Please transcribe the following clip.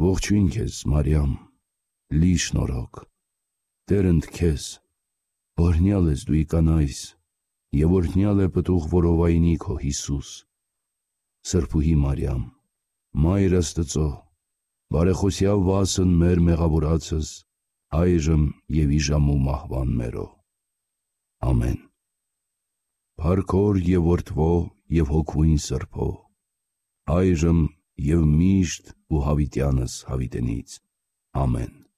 Ողջույն քեզ, Մարիամ, լի շնորհք, Տերն քեզ, օրհնյալ ես դու ի կանայիս, և օրհնյալ է պտուղ որովայնի քո Հիսուս։ Սրբուհի Մարիամ, Մայր Աստծո, բարեխոսյալ վասն մեր մեղավորացս, այժմ և ի ժամու մահվան մերո։ Ամեն։ Փառքոր և Որդվո և Հոգվույն Սրբո, այժմ և միշտ ու հավիտյանս հավիտենից։ Ամեն։